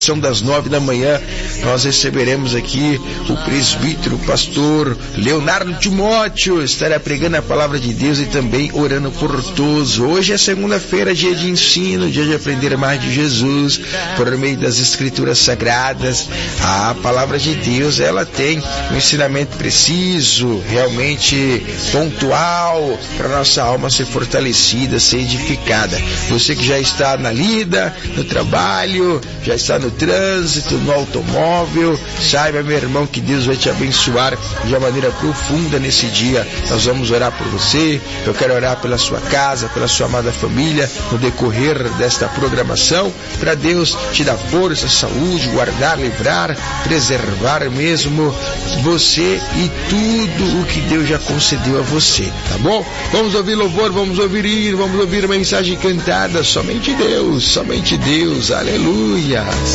Das 9 da manhã, nós receberemos aqui o presbítero, o pastor Leonardo Timóteo, estará pregando a palavra de Deus e também orando por todos. Hoje é segunda-feira, dia de ensino, dia de aprender mais de Jesus, por meio das escrituras sagradas. A palavra de Deus, ela tem um ensinamento preciso, realmente pontual, para nossa alma ser fortalecida, ser edificada. Você que já está na lida, no trabalho, já está no trânsito, no automóvel, saiba, meu irmão, que Deus vai te abençoar de uma maneira profunda nesse dia. Nós vamos orar por você, eu quero orar pela sua casa, pela sua amada família, no decorrer desta programação, para Deus te dar força, saúde, guardar, livrar, preservar mesmo você e tudo o que Deus já concedeu a você, tá bom? Vamos ouvir louvor, vamos ouvir hino, vamos ouvir mensagem cantada, somente Deus, aleluia.